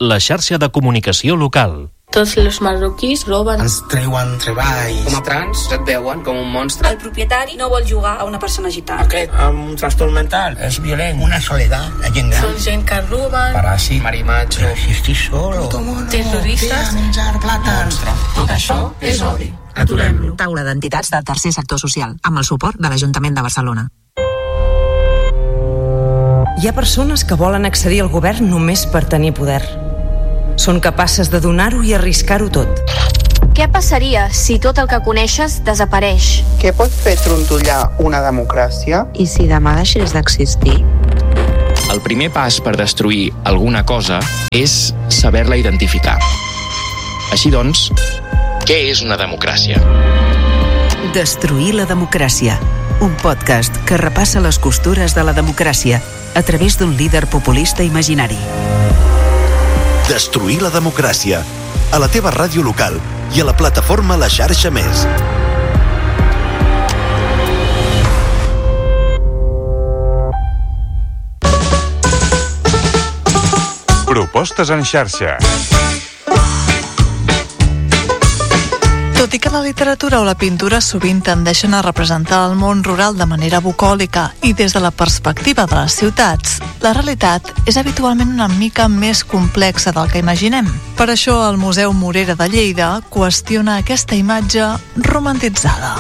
la xarxa de comunicació local. Tots els marroquís roben. Ens treuen treball. Com a trans et veuen com un monstre. El propietari no vol jugar a una persona gitana. Aquest amb un trastorn mental és violent. Una soledat, la gent gran. Són gent que roben. Paràsit, marimacho. Si estic solo. Terroristes. Menjar plàtans. Tot això és odi. Aturem-lo. Taula d'entitats del tercer sector social, amb el suport de l'Ajuntament de Barcelona. Hi ha persones que volen accedir al govern només per tenir poder. Són capaces de donar-ho i arriscar-ho tot. Què passaria si tot el que coneixes desapareix? Què pot fer trontollar una democràcia? I si demà deixés d'existir? El primer pas per destruir alguna cosa és saber-la identificar. Així doncs, què és una democràcia? Destruir la democràcia. Un podcast que repassa les costures de la democràcia a través d'un líder populista imaginari. Destruir la democràcia. A la teva ràdio local i a la plataforma La Xarxa Més. Propostes en xarxa. Tot i que la literatura o la pintura sovint tendeixen a representar el món rural de manera bucòlica i des de la perspectiva de les ciutats, la realitat és habitualment una mica més complexa del que imaginem. Per això el Museu Morera de Lleida qüestiona aquesta imatge romantitzada.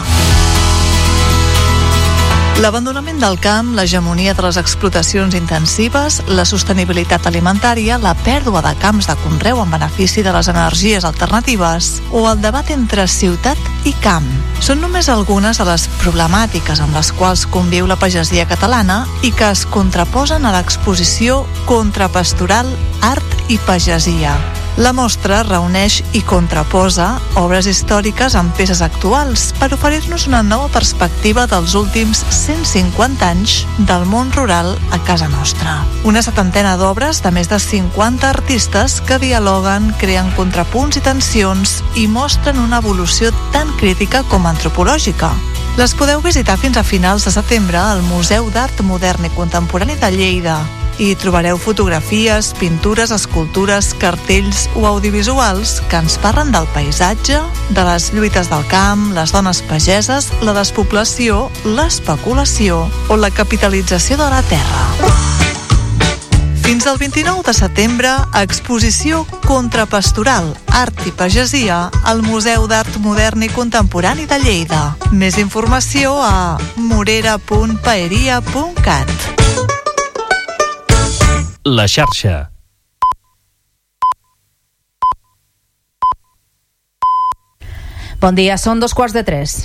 L'abandonament del camp, l'hegemonia de les explotacions intensives, la sostenibilitat alimentària, la pèrdua de camps de conreu en benefici de les energies alternatives o el debat entre ciutat i camp són només algunes de les problemàtiques amb les quals conviu la pagesia catalana i que es contraposen a l'exposició Contrapastoral, Art i Pagesia. La mostra reuneix i contraposa obres històriques amb peces actuals per oferir-nos una nova perspectiva dels últims 150 anys del món rural a casa nostra. Una setantena d'obres de més de 50 artistes que dialoguen, creen contrapunts i tensions i mostren una evolució tan crítica com antropològica. Les podeu visitar fins a finals de setembre al Museu d'Art Modern i Contemporani de Lleida. Hi trobareu fotografies, pintures, escultures, cartells o audiovisuals que ens parlen del paisatge, de les lluites del camp, les dones pageses, la despoblació, l'especulació o la capitalització de la terra. Fins al 29 de setembre, exposició Contrapastoral, Art i Pagesia al Museu d'Art Modern i Contemporani de Lleida. Més informació a morera.paeria.cat. La xarxa. Bon dia, són 2:15.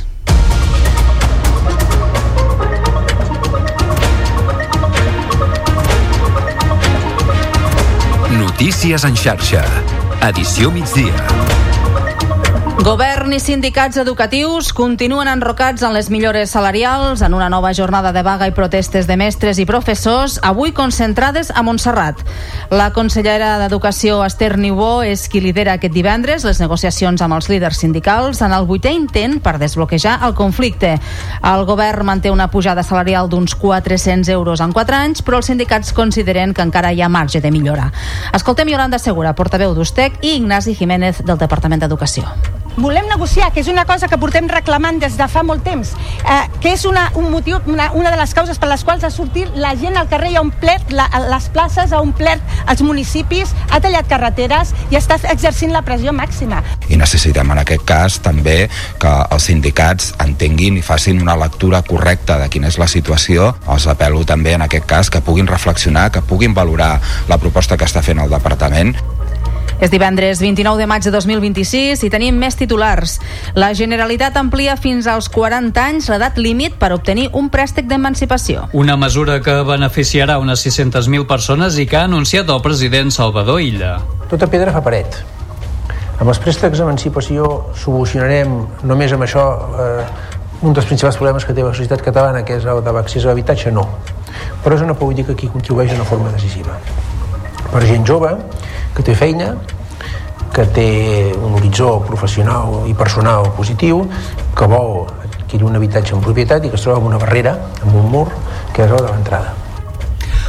Notícies en xarxa. Edició migdia. Govern i sindicats educatius continuen enrocats en les millores salarials en una nova jornada de vaga i protestes de mestres i professors, avui concentrades a Montserrat. La consellera d'Educació, Esther Niubó, és qui lidera aquest divendres les negociacions amb els líders sindicals en el 8è intent per desbloquejar el conflicte. El govern manté una pujada salarial d'uns 400 euros en 4 anys, però els sindicats consideren que encara hi ha marge de millora. Escoltem Yolanda Segura, portaveu d'Ustec, i Ignasi Jiménez, del Departament d'Educació. Volem negociar, que és una cosa que portem reclamant des de fa molt temps, que és un motiu, una de les causes per les quals ha sortit la gent al carrer i ha omplert les places, ha omplert els municipis, ha tallat carreteres i està exercint la pressió màxima. I necessitem en aquest cas també que els sindicats entenguin i facin una lectura correcta de quina és la situació. Els apel·lo també en aquest cas que puguin reflexionar, que puguin valorar la proposta que està fent el departament. És divendres 29 de maig de 2026 i tenim més titulars. La Generalitat amplia fins als 40 anys l'edat límit per obtenir un préstec d'emancipació. Una mesura que beneficiarà unes 600.000 persones i que ha anunciat el president Salvador Illa. Tota pedra fa paret. Amb els préstecs d'emancipació solucionarem només amb això un dels principals problemes que té la societat catalana, que és el de l'accés a l'habitatge, no. Però és una política que contribueix d'una forma decisiva. Per gent jove, que té feina, que té un horitzó professional i personal positiu, que vol adquirir un habitatge en propietat i que es troba amb una barrera, amb un mur, que és el de l'entrada.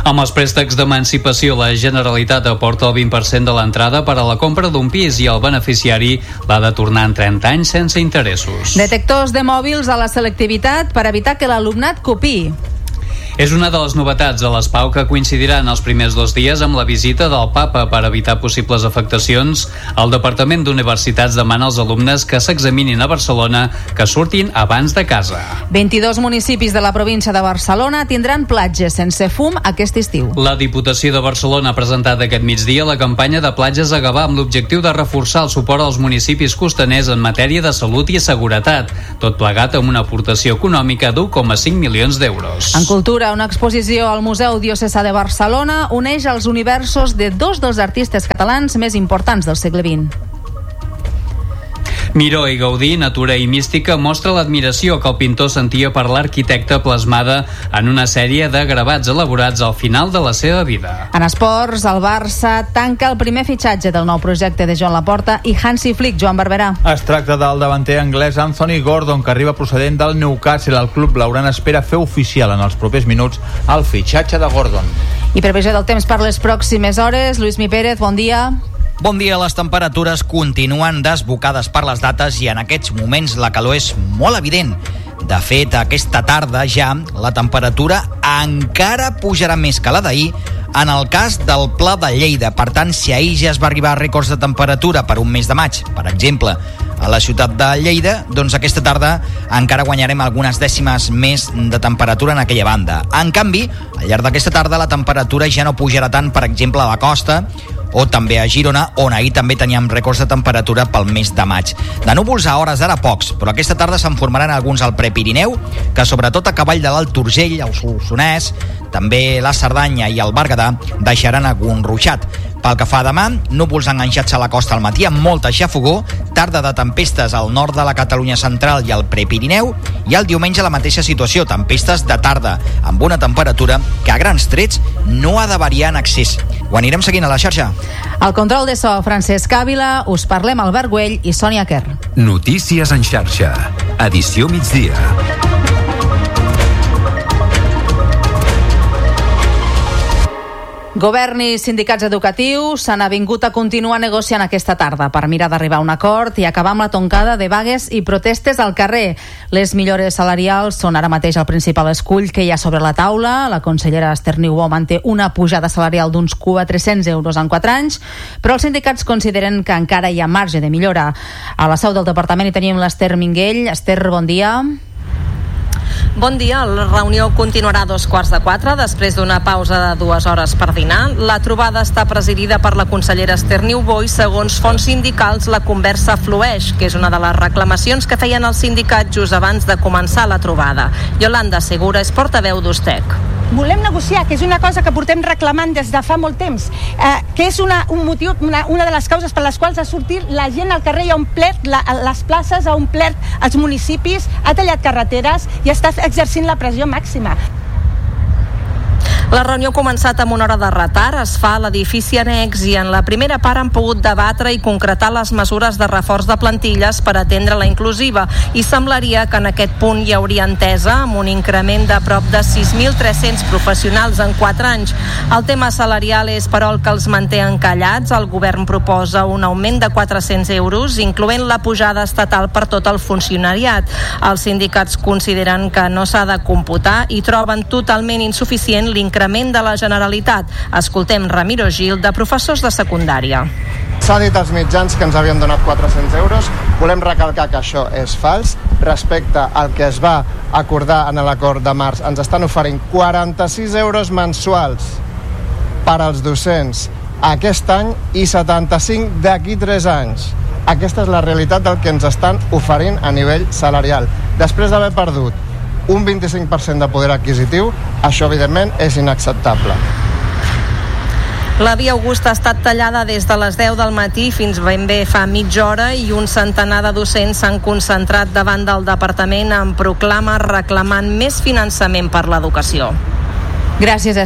Amb els préstecs d'emancipació, la Generalitat aporta el 20% de l'entrada per a la compra d'un pis i el beneficiari l'ha de tornar en 30 anys sense interessos. Detectors de mòbils a la selectivitat per evitar que l'alumnat copiï. És una de les novetats de l'ESPAU que coincidirà en els primers 2 dies amb la visita del Papa per evitar possibles afectacions. El Departament d'Universitats demana als alumnes que s'examinin a Barcelona que surtin abans de casa. 22 municipis de la província de Barcelona tindran platges sense fum aquest estiu. La Diputació de Barcelona ha presentat aquest migdia la campanya de platges a Gavà amb l'objectiu de reforçar el suport als municipis costaners en matèria de salut i seguretat, tot plegat amb una aportació econòmica d'1,5 milions d'euros. En cultura, una exposició al Museu Diocesà de Barcelona uneix els universos de 2 dels artistes catalans més importants del segle XX. Miró i Gaudí, natura i mística, mostra l'admiració que el pintor sentia per l'arquitecte plasmada en una sèrie de gravats elaborats al final de la seva vida. En esports, el Barça tanca el primer fitxatge del nou projecte de Joan Laporta i Hansi Flick. Joan Barberà. Es tracta del davanter anglès Anthony Gordon, que arriba procedent del Newcastle. El club blaugrana espera fer oficial en els propers minuts el fitxatge de Gordon. I previsió del temps per les pròximes hores. Lluís Mi Pérez, bon dia. Bon dia, les temperatures continuen desbocades per les dates i en aquests moments la calor és molt evident. De fet, aquesta tarda ja la temperatura encara pujarà més que la d'ahir en el cas del Pla de Lleida. Per tant, si ahir ja es va arribar a rècords de temperatura per un mes de maig, per exemple, a la ciutat de Lleida, doncs aquesta tarda encara guanyarem algunes dècimes més de temperatura en aquella banda. En canvi, al llarg d'aquesta tarda la temperatura ja no pujarà tant, per exemple, a la costa o també a Girona, on ahir també teníem rècords de temperatura pel mes de maig. De núvols a hores d'ara pocs, però aquesta tarda se'n formaran alguns al Prepirineu, que sobretot a cavall de l'Alt Urgell, el Solsonès, també la Cerdanya i el Berguedà deixaran algun ruixat. Pel que fa a demà, núvols enganxats a la costa al matí amb molta xafogor, tarda de tempestes al nord de la Catalunya central i al Prepirineu, i el diumenge la mateixa situació, tempestes de tarda, amb una temperatura que a grans trets no ha de variar en excés. Ho anirem seguint a la xarxa. Al control de so, Francesc Ávila, us parlem Albert Güell i Sònia Kerr. Notícies en xarxa. Edició migdia. Govern i sindicats educatius s'han avingut a continuar negociant aquesta tarda per mirar d'arribar a un acord i acabar amb la toncada de vagues i protestes al carrer. Les millores salarials són ara mateix el principal escull que hi ha sobre la taula. La consellera Esther Niubó manté una pujada salarial d'uns 400 euros en 4 anys, però els sindicats consideren que encara hi ha marge de millora. A la seu del departament hi tenim l'Esther Minguell. Esther, bon dia. Bon dia, la reunió continuarà a 3:45 després d'una pausa de 2 hores per dinar. La trobada està presidida per la consellera Esther Niubó i segons fonts sindicals la conversa flueix, que és una de les reclamacions que feien els sindicats just abans de començar la trobada. Yolanda Segura és portaveu d'Ustec. Volem negociar, que és una cosa que portem reclamant des de fa molt temps, que és un motiu, una de les causes per les quals ha sortit la gent al carrer i ha omplert les places, ha omplert els municipis, ha tallat carreteres i està exercint la pressió màxima. La reunió ha començat amb una hora de retard, es fa a l'edifici annex i en la primera part han pogut debatre i concretar les mesures de reforç de plantilles per atendre la inclusiva i semblaria que en aquest punt hi hauria entesa amb un increment de prop de 6.300 professionals en 4 anys. El tema salarial és però el que els manté encallats. El govern proposa un augment de 400 euros, incloent la pujada estatal per tot el funcionariat. Els sindicats consideren que no s'ha de computar i troben totalment insuficient l'increment de la Generalitat. Escoltem Ramiro Gil, de professors de secundària. S'ha dit als mitjans que ens havien donat 400 euros. Volem recalcar que això és fals. Respecte al que es va acordar en l'acord de març, ens estan oferint 46 euros mensuals per als docents aquest any i 75 d'aquí 3 anys. Aquesta és la realitat del que ens estan oferint a nivell salarial. Després d'haver perdut un 25% de poder adquisitiu, això evidentment és inacceptable. La Via Augusta ha estat tallada des de les 10 del matí fins ben bé fa mitja hora i un centenar de docents s'han concentrat davant del departament en proclames reclamant més finançament per l'educació. Gràcies,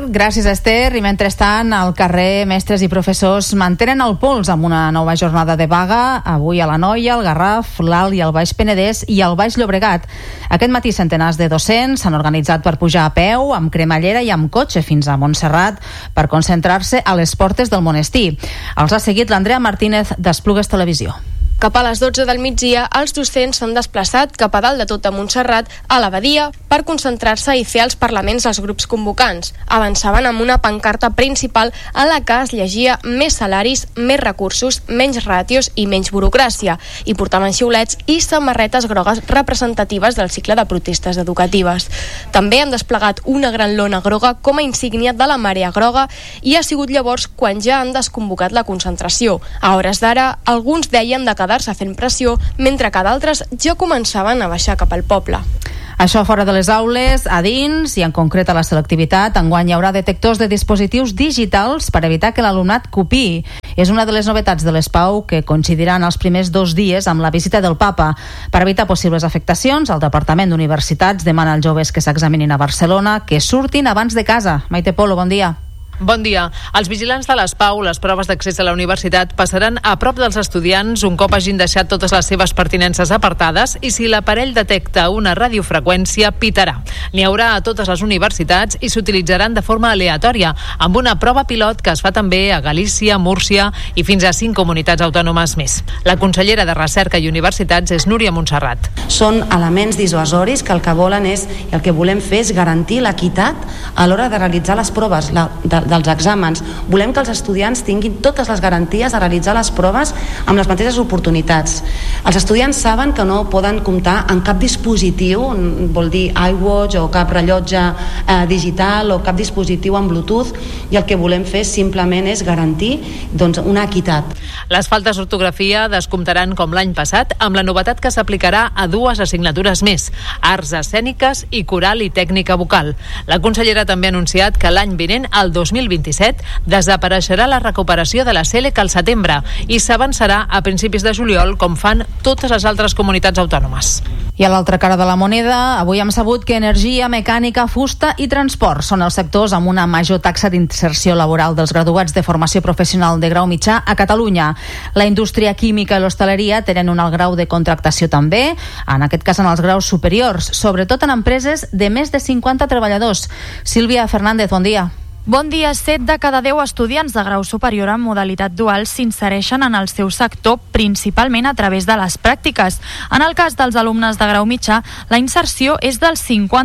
Esther. I mentrestant, al carrer, mestres i professors mantenen el pols amb una nova jornada de vaga, avui a l'Anoia, al Garraf, l'Alt i el Baix Penedès i al Baix Llobregat. Aquest matí centenars de docents s'han organitzat per pujar a peu, amb cremallera i amb cotxe fins a Montserrat per concentrar-se a les portes del monestir. Els ha seguit l'Andrea Martínez d'Esplugues Televisió. Cap a les 12 del migdia, els docents s'han desplaçat cap a dalt de tot a Montserrat, a l'abadia, per concentrar-se i fer els parlaments als grups convocants. Avançaven amb una pancarta principal en la que es llegia més salaris, més recursos, menys ràtios i menys burocràcia, i portaven xiulets i samarretes grogues representatives del cicle de protestes educatives. També han desplegat una gran lona groga com a insígnia de la marea groga i ha sigut llavors quan ja han desconvocat la concentració. A hores d'ara, alguns deien de quedar-se fent pressió, mentre que d'altres ja començaven a baixar cap al poble. Això fora de les aules, a dins i en concret a la selectivitat, enguany hi haurà detectors de dispositius digitals per evitar que l'alumnat copiï. És una de les novetats de l'ESPAU que coincidiran els primers 2 dies amb la visita del Papa. Per evitar possibles afectacions, el Departament d'Universitats demana als joves que s'examinin a Barcelona que surtin abans de casa. Maite Polo, bon dia. Bon dia. Els vigilants de l'ESPAU, les proves d'accés a la universitat, passaran a prop dels estudiants un cop hagin deixat totes les seves pertinences apartades i si l'aparell detecta una radiofreqüència, pitarà. N'hi haurà a totes les universitats i s'utilitzaran de forma aleatòria, amb una prova pilot que es fa també a Galícia, Múrcia i fins a 5 comunitats autònomes més. La consellera de Recerca i Universitats és Núria Montserrat. Són elements dissuasoris que el que volen és, i el que volem fer és garantir l'equitat a l'hora de realitzar les proves, dels exàmens. Volem que els estudiants tinguin totes les garanties de realitzar les proves amb les mateixes oportunitats. Els estudiants saben que no poden comptar en cap dispositiu, vol dir iWatch o cap rellotge digital o cap dispositiu en Bluetooth, i el que volem fer simplement és garantir una equitat. Les faltes d'ortografia descomptaran com l'any passat, amb la novetat que s'aplicarà a 2 assignatures més, arts escèniques i coral i tècnica vocal. La consellera també ha anunciat que l'any vinent, el 2027, desapareixerà la recuperació de la SELEC al setembre i s'avançarà a principis de juliol, com fan totes les altres comunitats autònomes. I a l'altra cara de la moneda, avui hem sabut que energia, mecànica, fusta i transport són els sectors amb una major taxa d'inserció laboral dels graduats de formació professional de grau mitjà a Catalunya. La indústria química i l'hostaleria tenen un alt grau de contractació també, en aquest cas en els graus superiors, sobretot en empreses de més de 50 treballadors. Sílvia Fernández, bon dia. Bon dia. 7 de cada 10 estudiants de grau superior en modalitat dual s'insereixen en el seu sector principalment a través de les pràctiques. En el cas dels alumnes de grau mitjà, la inserció és del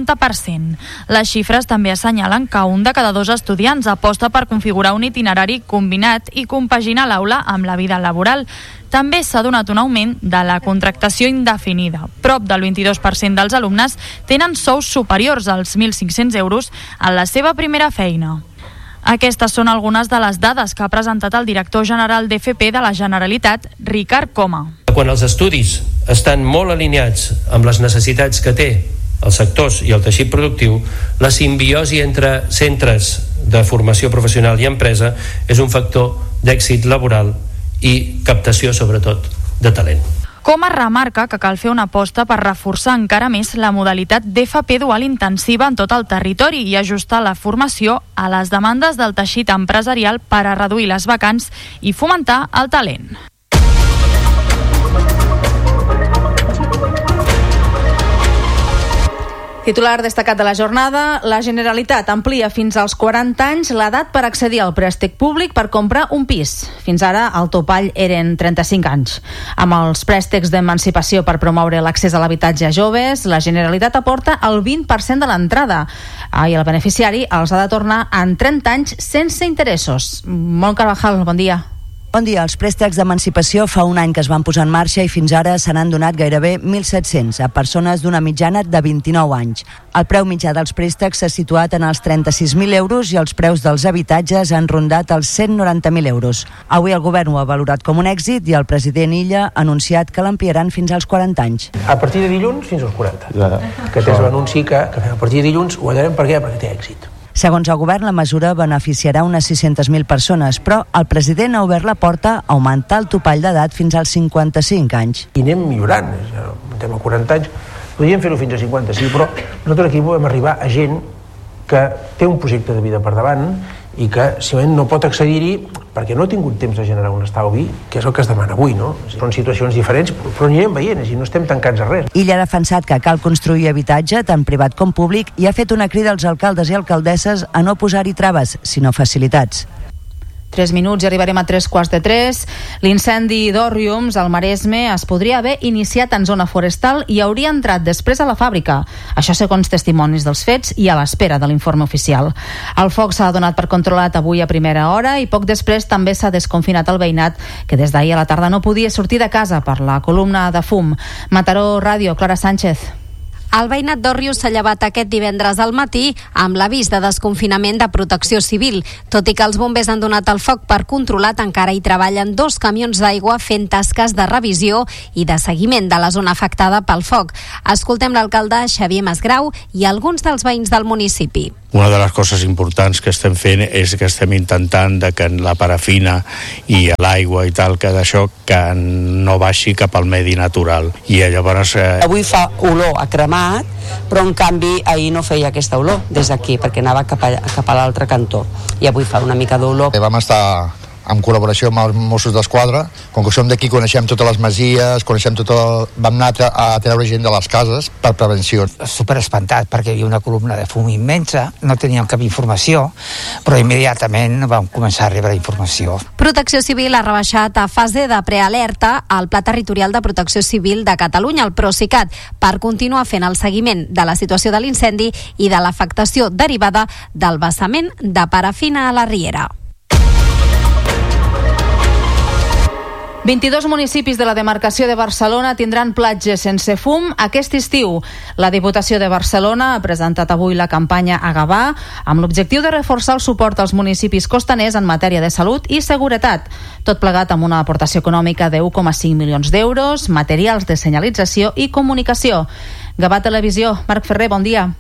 50%. Les xifres també assenyalen que 1 de cada 2 estudiants aposta per configurar un itinerari combinat i compaginar l'aula amb la vida laboral. També s'ha donat un augment de la contractació indefinida. Prop del 22% dels alumnes tenen sous superiors als 1.500 euros en la seva primera feina. Aquestes són algunes de les dades que ha presentat el director general d'FP de la Generalitat, Ricard Coma. Quan els estudis estan molt alineats amb les necessitats que té els sectors i el teixit productiu, la simbiosi entre centres de formació professional i empresa és un factor d'èxit laboral i captació, sobretot, de talent. Coma remarca que cal fer una aposta per reforçar encara més la modalitat d'FP dual intensiva en tot el territori i ajustar la formació a les demandes del teixit empresarial per a reduir les vacants i fomentar el talent. Titular destacat de la jornada, la Generalitat amplia fins als 40 anys l'edat per accedir al préstec públic per comprar un pis. Fins ara el topall eren 35 anys. Amb els préstecs d'emancipació per promoure l'accés a l'habitatge a joves, la Generalitat aporta el 20% de l'entrada i el beneficiari els ha de tornar en 30 anys sense interessos. Mont Carvajal, bon dia. Bon dia. Els préstecs d'emancipació fa un any que es van posar en marxa i fins ara se n'han donat gairebé 1.700 a persones d'una mitjana de 29 anys. El preu mitjà dels préstecs s'ha situat en els 36.000 euros i els preus dels habitatges han rondat els 190.000 euros. Avui el govern ho ha valorat com un èxit i el president Illa ha anunciat que l'ampliaran fins als 40 anys. A partir de dilluns fins als 40. Aquest és l'anunci que fem a partir de dilluns. Ho veurem per què? Perquè té èxit. Segons el govern, la mesura beneficiarà unes 600.000 persones, però el president ha obert la porta a augmentar el topall d'edat fins als 55 anys. I anem millorant, anem a 40 anys, podríem fer-ho fins a 55, però nosaltres aquí volem arribar a gent que té un projecte de vida per davant i que simplement no pot accedir-hi perquè no ha tingut temps de generar un estalvi, que és el que es demana avui, no? Són situacions diferents, però anirem veient, i no estem tancats a res. Illa ha defensat que cal construir habitatge, tant privat com públic, i ha fet una crida als alcaldes i alcaldesses a no posar-hi traves, sinó facilitats. 3 minuts i arribarem a 3:15. L'incendi d'Òrriums al Maresme es podria haver iniciat en zona forestal i hauria entrat després a la fàbrica. Això segons testimonis dels fets i a l'espera de l'informe oficial. El foc s'ha donat per controlat avui a primera hora i poc després també s'ha desconfinat el veïnat, que des d'ahir a la tarda no podia sortir de casa per la columna de fum. Mataró Ràdio, Clara Sánchez. El veïnat d'Òrrius s'ha llevat aquest divendres al matí amb l'avís de desconfinament de Protecció Civil. Tot i que els bombers han donat el foc per controlat, encara hi treballen 2 camions d'aigua fent tasques de revisió i de seguiment de la zona afectada pel foc. Escoltem l'alcalde Xavier Masgrau i alguns dels veïns del municipi. Una de les coses importants que estem fent és que estem intentant que la parafina i l'aigua i tal, que d'això que no baixi cap al medi natural. I llavors... Avui fa olor a cremat, però en canvi ahir no feia aquesta olor des d'aquí, perquè anava cap a l'altre cantó. I avui fa una mica d'olor. Vam estar en col·laboració amb els Mossos d'Esquadra, com que som d'aquí coneixem totes les masies, vam anar a treure gent de les cases per prevenció. Super espantat perquè hi havia una columna de fum immensa, no teníem cap informació, però immediatament vam començar a rebre informació. Protecció Civil ha rebaixat a fase de prealerta al Pla Territorial de Protecció Civil de Catalunya, el Procicat, per continuar fent el seguiment de la situació de l'incendi i de l'afectació derivada del vessament de parafina a la riera. 22 municipis de la demarcació de Barcelona tindran platges sense fum aquest estiu. La Diputació de Barcelona ha presentat avui la campanya A Gavà amb l'objectiu de reforçar el suport als municipis costaners en matèria de salut i seguretat. Tot plegat amb una aportació econòmica de 1,5 milions d'euros, materials de senyalització i comunicació. Gavà Televisió, Marc Ferrer, bon dia.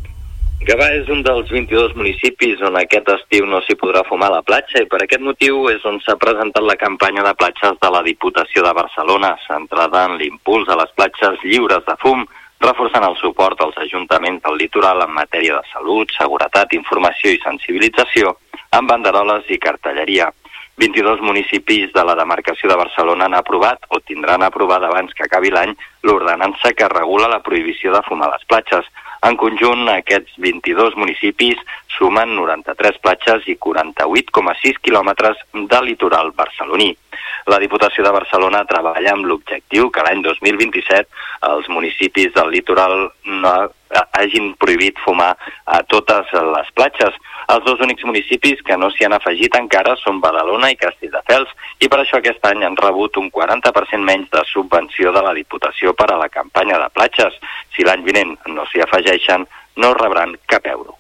Gavà és un dels 22 municipis on aquest estiu no s'hi podrà fumar a la platja i per aquest motiu és on s'ha presentat la campanya de platges de la Diputació de Barcelona, centrada en l'impuls a les platges lliures de fum, reforçant el suport als ajuntaments del litoral en matèria de salut, seguretat, informació i sensibilització, amb banderoles i cartelleria. 22 municipis de la demarcació de Barcelona han aprovat o tindran aprovada abans que acabi l'any l'ordenança que regula la prohibició de fumar a les platges. En conjunt, aquests 22 municipis sumen 93 platges i 48,6 quilòmetres de litoral barceloní. La Diputació de Barcelona treballa amb l'objectiu que l'any 2027 els municipis del litoral no hagin prohibit fumar a totes les platges. Els 2 únics municipis que no s'hi han afegit encara són Badalona i Castelldefels i per això aquest any han rebut un 40% menys de subvenció de la Diputació per a la campanya de platges. Si l'any vinent no s'hi afegeixen, no rebran cap euro.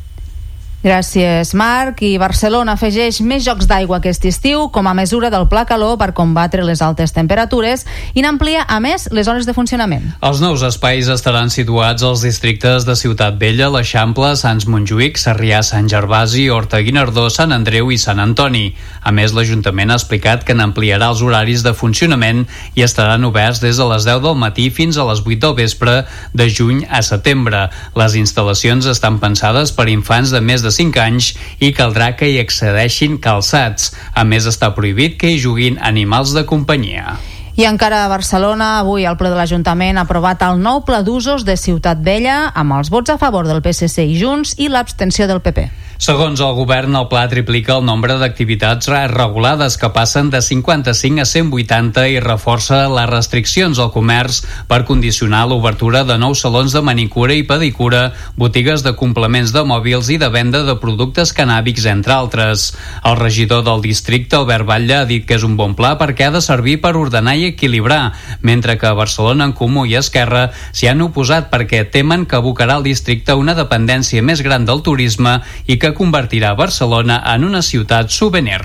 Gràcies, Marc. I Barcelona afegeix més jocs d'aigua aquest estiu com a mesura del Pla Calor per combatre les altes temperatures i n'amplia, a més, les hores de funcionament. Els nous espais estaran situats als districtes de Ciutat Vella, l'Eixample, Sants Montjuïc, Sarrià, Sant Gervasi, Horta Guinardó, Sant Andreu i Sant Antoni. A més, l'Ajuntament ha explicat que n'ampliarà els horaris de funcionament i estaran oberts des de les 10 del matí fins a les 8 del vespre de juny a setembre. Les instal·lacions estan pensades per infants de més de 5 anys i caldrà que hi accedeixin calçats. A més, està prohibit que hi juguin animals de companyia. I encara a Barcelona, avui el ple de l'Ajuntament ha aprovat el nou pla d'usos de Ciutat Vella amb els vots a favor del PSC i Junts i l'abstenció del PP. Segons el govern, el pla triplica el nombre d'activitats regulades que passen de 55 a 180 i reforça les restriccions al comerç per condicionar l'obertura de nous salons de manicura i pedicura, botigues de complements de mòbils i de venda de productes cannàbics, entre altres. El regidor del districte, Albert Batlle, ha dit que és un bon pla perquè ha de servir per ordenar i equilibrar, mentre que a Barcelona en Comú i Esquerra s'hi han oposat perquè temen que abocarà el districte a una dependència més gran del turisme i que convertirà Barcelona en una ciutat souvenir.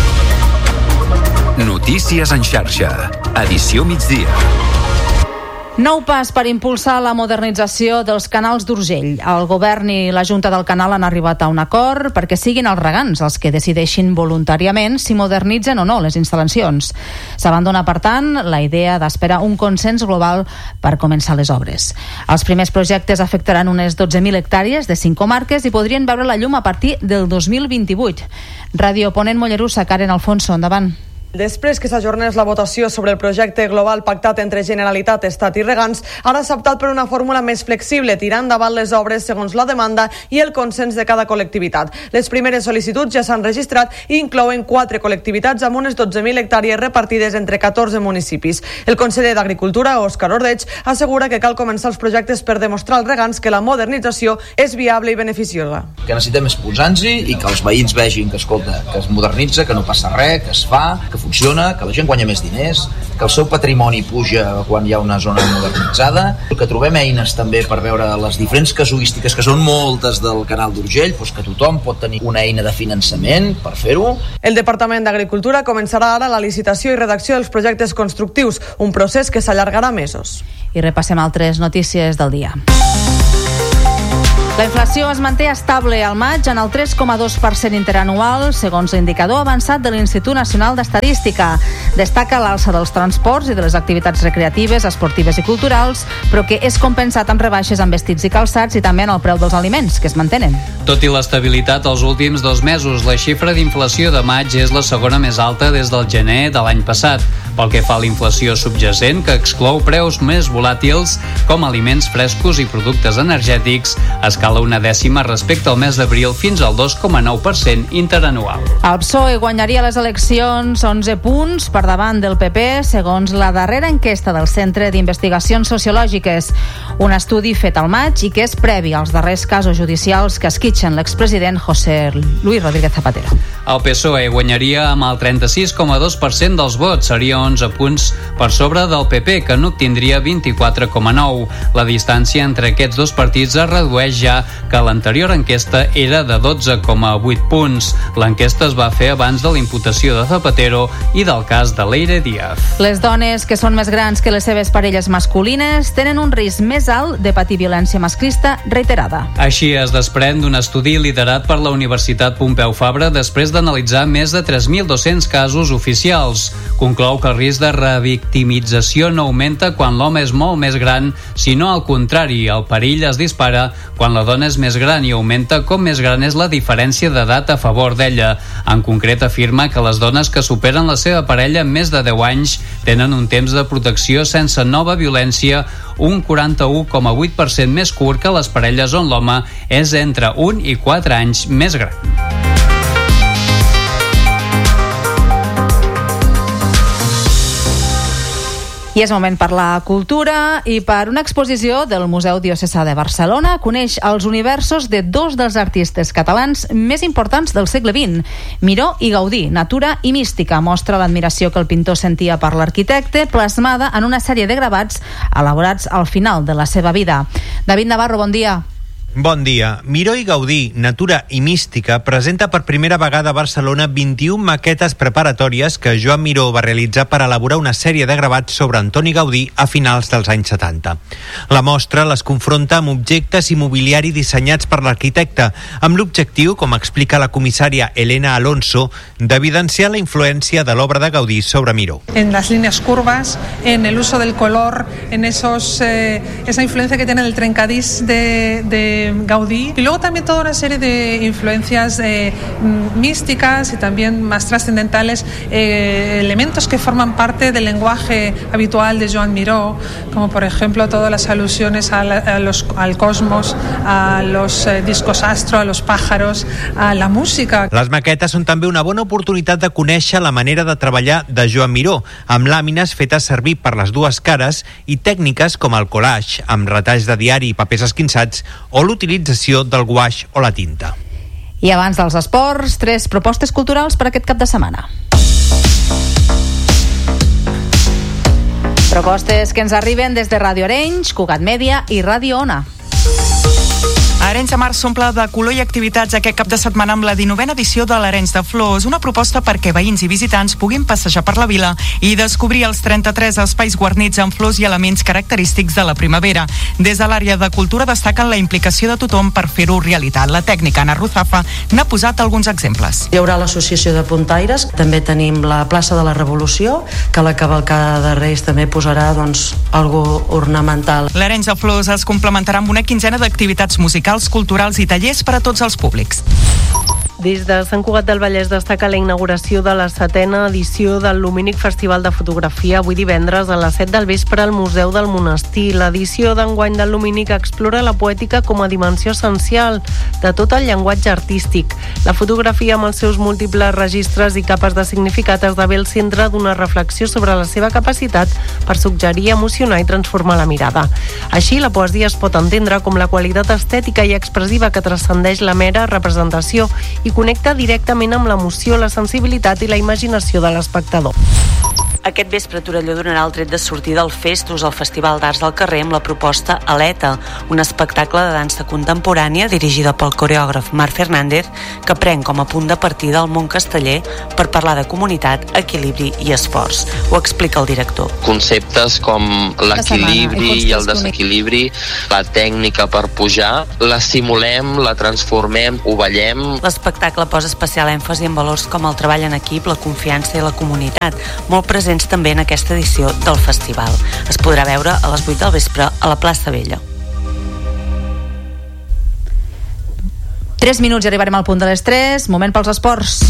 Notícies en xarxa. Edició migdia. Nou pas per impulsar la modernització dels canals d'Urgell. El govern i la Junta del Canal han arribat a un acord perquè siguin els regants els que decideixin voluntàriament si modernitzen o no les instal·lacions. S'abandona, per tant, la idea d'esperar un consens global per començar les obres. Els primers projectes afectaran unes 12.000 hectàrees de 5 comarques i podrien veure la llum a partir del 2028. Ràdio Ponent Mollerussa, Karen Alfonso, endavant. Després que s'ajornés la votació sobre el projecte global pactat entre Generalitat, Estat i regants, ara s'ha optat per una fórmula més flexible, tirant endavant les obres segons la demanda i el consens de cada col·lectivitat. Les primeres sol·licituds ja s'han registrat i inclouen 4 col·lectivitats amb unes 12.000 hectàrees repartides entre 14 municipis. El conseller d'Agricultura, Òscar Ordeig, assegura que cal començar els projectes per demostrar als regants que la modernització és viable i beneficiosa. Que necessitem és posar-nos-hi i que els veïns vegin que, escolta, que es modernitza, que no passa res, que es fa, que funciona, que la gent guanya més diners, que el seu patrimoni puja quan hi ha una zona modernitzada, que trobem eines també per veure les diferents casuístiques, que són moltes del canal d'Urgell, doncs que tothom pot tenir una eina de finançament per fer-ho. El Departament d'Agricultura començarà ara la licitació i redacció dels projectes constructius, un procés que s'allargarà mesos. I repassem altres notícies del dia. La inflació es manté estable al maig en el 3,2% interanual, segons l'indicador avançat de l'Institut Nacional d'Estadística. Destaca l'alça dels transports i de les activitats recreatives, esportives i culturals, però que és compensat amb rebaixes en vestits i calçats i també en el preu dels aliments, que es mantenen. Tot i l'estabilitat els últims 2 mesos, la xifra d'inflació de maig és la segona més alta des del gener de l'any passat. Pel que fa a l'inflació subjacent, que exclou preus més volàtils com aliments frescos i productes energètics, escala una dècima respecte al mes d'abril fins al 2,9% interanual. El PSOE guanyaria les eleccions 11 punts per davant del PP, segons la darrera enquesta del Centre d'Investigacions Sociològiques. Un estudi fet al maig i que és previ als darrers casos judicials que esquitxen l'expresident José Luis Rodríguez Zapatero. El PSOE guanyaria amb el 36,2% dels vots, seria 11 punts per sobre del PP, que n'obtindria 24,9. La distància entre aquests dos partits es redueix ja que l'anterior enquesta era de 12,8 punts. L'enquesta es va fer abans de la imputació de Zapatero i del cas de Leire Díaz. Les dones que són més grans que les seves parelles masculines tenen un risc més alt de patir violència masclista reiterada. Així es desprèn d'un estudi liderat per la Universitat Pompeu Fabra després d'analitzar més de 3.200 casos oficials. Conclou que el risc de revictimització no augmenta quan l'home és molt més gran, sinó al contrari, el perill es dispara quan la dona és més gran i augmenta com més gran és la diferència d'edat a favor d'ella. En concret, afirma que les dones que superen la seva parella en més de 10 anys tenen un temps de protecció sense nova violència un 41,8% més curt que les parelles on l'home és entre 1 i 4 anys més gran. I és moment per la cultura i per una exposició del Museu Diocesà de Barcelona coneix els universos de 2 dels artistes catalans més importants del segle XX. Miró i Gaudí, natura i mística, mostra l'admiració que el pintor sentia per l'arquitecte, plasmada en una sèrie de gravats elaborats al final de la seva vida. David Navarro, bon dia. Bon dia. Miró i Gaudí, natura i mística, presenta per primera vegada a Barcelona 21 maquetes preparatòries que Joan Miró va realitzar per elaborar una sèrie de gravats sobre Antoni Gaudí a finals dels anys 70. La mostra les confronta amb objectes i mobiliari dissenyats per l'arquitecte, amb l'objectiu, com explica la comissària Elena Alonso, d'evidenciar la influència de l'obra de Gaudí sobre Miró. En las líneas curvas, en el uso del color, en esa influencia que tiene el trencadís de Gaudí, y luego también toda una serie de influencias místicas y también más trascendentales, elementos que forman parte del lenguaje habitual de Joan Miró, como por ejemplo todas las alusiones al cosmos, a los discos astro, a los pájaros, a la música. Les maquetes són també una bona oportunitat de conèixer la manera de treballar de Joan Miró, amb làmines fetes servir per les dues cares i tècniques com el collage, amb retalls de diari i papers esquinçats, o l'utilització del guaix o la tinta. I abans dels esports, 3 propostes culturals per aquest cap de setmana. Propostes que ens arriben des de Ràdio Arenys, Cugat Mèdia i Ràdio Ona. Arenys de Mar s'omple de color i activitats aquest cap de setmana amb la 19a edició de l'Arenys de Flors, una proposta perquè veïns i visitants puguin passejar per la vila i descobrir els 33 espais guarnits amb flors i elements característics de la primavera. Des de l'àrea de cultura destaquen la implicació de tothom per fer-ho realitat. La tècnica Ana Ruzafa n'ha posat alguns exemples. Hi haurà l'associació de puntaires, també tenim la plaça de la Revolució, que la cavalcada de Reis també posarà algo ornamental. L'Arenys de Flors es complementarà amb una quinzena d'activitats musicals, culturals i tallers per a tots els públics. Des de Sant Cugat del Vallès destaca la inauguració de la 7a edició del Lumínic Festival de Fotografia avui divendres a les 7 del vespre al Museu del Monestir. L'edició d'enguany del Lumínic explora la poètica com a dimensió essencial de tot el llenguatge artístic. La fotografia, amb els seus múltiples registres i capes de significat, esdevé el centre d'una reflexió sobre la seva capacitat per suggerir, emocionar i transformar la mirada. Així, la poesia es pot entendre com la qualitat estètica i expressiva que transcendeix la mera representació i connecta directament amb l'emoció, la sensibilitat i la imaginació de l'espectador. Aquest vespre Torelló donarà el tret de sortida al Festus, el Festival d'Arts del Carrer, amb la proposta Aleta, un espectacle de dansa contemporània dirigida pel coreògraf Marc Fernández, que pren com a punt de partida el món casteller per parlar de comunitat, equilibri i esforç. Ho explica el director. Conceptes com l'equilibri i el desequilibri, la tècnica per pujar, la simulem, la transformem, ho ballem. L'espectacle posa especial èmfasi en valors com el treball en equip, la confiança i la comunitat, molt presents també en aquesta edició del festival. Es podrà veure a les 8 del vespre a la plaça Vella. 3 minuts i arribarem al punt de les 3. Moment pels esports.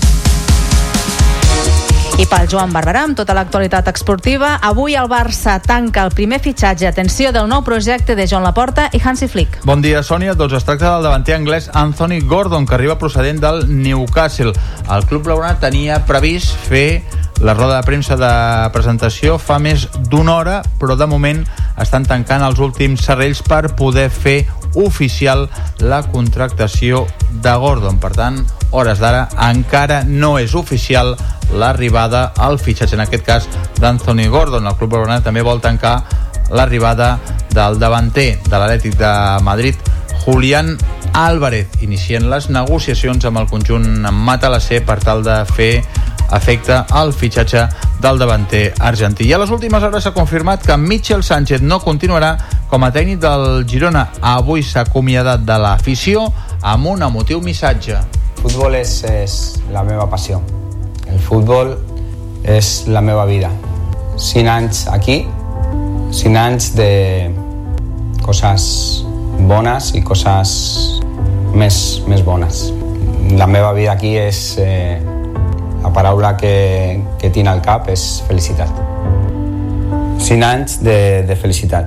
I pel Joan Barberà, amb tota l'actualitat esportiva. Avui el Barça tanca el primer fitxatge, atenció, del nou projecte de Joan Laporta i Hansi Flick. Bon dia, Sònia. Doncs es tracta del davanter anglès Anthony Gordon, que arriba procedent del Newcastle. El club blaugrana tenia previst fer la roda de premsa de presentació fa més d'una hora, però de moment estan tancant els últims serrells per poder fer oficial la contractació de Gordon. Per tant, hores d'ara encara no és oficial l'arribada al fitxatge, en aquest cas d'Anthony Gordon. El club blaugrana també vol tancar l'arribada del davanter de l'Atlètic de Madrid, Julián Álvarez. Inicien les negociacions amb el conjunt matalasser per tal de fer efecte al fitxatge del davanter argentí. I a les últimes hores s'ha confirmat que Michel Sánchez no continuarà com a tècnic del Girona. Avui s'ha acomiadat de l'afició amb un emotiu missatge. El futbol és la meva passió. El futbol és la meva vida. 5 anys aquí, 5 anys de coses bones i coses més bones. La meva vida aquí és... la paraula que tinc al cap és felicitat. 5 anys de felicitat.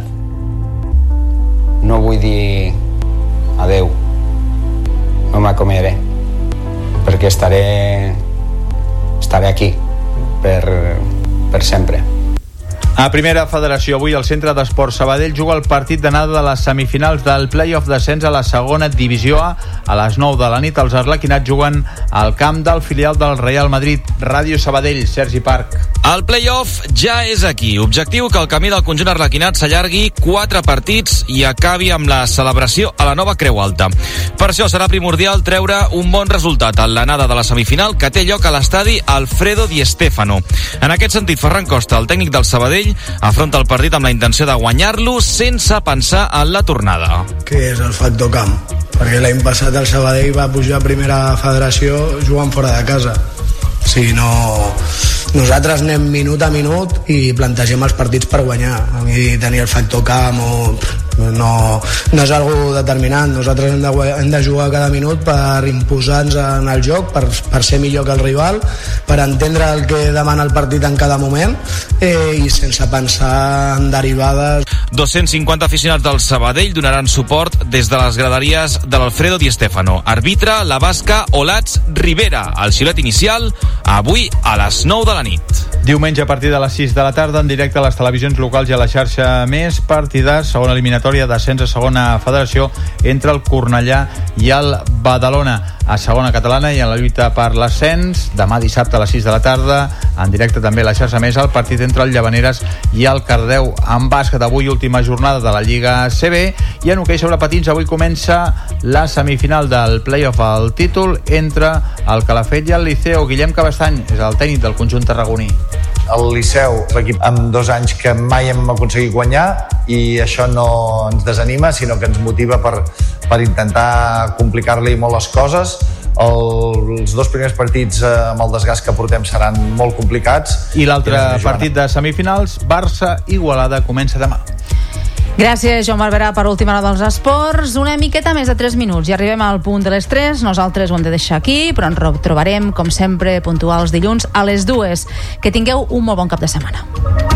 No vull dir adeu. No m'acomiadaré, perquè estaré aquí per sempre. A Primera Federació, avui el Centre d'Esports Sabadell juga el partit d'anada de les semifinals del play-off d'ascens a la segona divisió A. A les 9 de la nit els arlequinats juguen al camp del filial del Real Madrid. Ràdio Sabadell, Sergi Parc. El play-off ja és aquí. Objectiu que el camí del conjunt arlequinat s'allargui 4 partits i acabi amb la celebració a la nova Creu Alta. Per això serà primordial treure un bon resultat en l'anada de la semifinal que té lloc a l'estadi Alfredo Di Stéfano. En aquest sentit, Ferran Costa, el tècnic del Sabadell, afronta el partit amb la intenció de guanyar-lo sense pensar en la tornada. Que és el factor camp, perquè l'any passat el Sabadell va pujar a Primera Federació jugant fora de casa. O sigui, nosaltres anem minut a minut i plantegem els partits per guanyar. A mi tenir el factor camp no és algo determinant. Nosaltres hem de jugar cada minut per imposar-nos en el joc, per ser millor que el rival, per entendre el que demana el partit en cada moment i sense pensar en derivades. 250 aficionats del Sabadell donaran suport des de les graderies de l'Alfredo Di Stéfano. Arbitre la basca Olats Rivera. El xiulet inicial avui a les 9 de la nit. Diumenge a partir de les 6 de la tarda en directe a les televisions locals i a la xarxa Més, partidars, segona eliminatòria d'ascens a segona federació entre el Cornellà i el Badalona. A segona catalana i en la lluita per l'ascens, demà dissabte a les 6 de la tarda en directe també a la xarxa Més el partit entre el Llavaneres i el Cardeu. En bàsquet, avui última jornada de la Lliga CB, i en hoquei sobre patins avui comença la semifinal del play-off al títol entre el Calafell i el Liceo. Guillem Cabestany és el tècnic del conjunt tarragoní. El Liceu és l'equip amb 2 anys que mai hem aconseguit guanyar, i això no ens desanima, sinó que ens motiva per intentar complicar-li molt les coses. Els 2 primers partits amb el desgast que portem seran molt complicats. I l'altre partit de semifinals, Barça-Igualada, comença demà. Gràcies, Joan Barberà, per última hora dels esports. Una miqueta més de 3 minuts i arribem al punt de les 3. Nosaltres ho hem de deixar aquí, però ens retrobarem, com sempre, puntuals dilluns a les 2. Que tingueu un molt bon cap de setmana.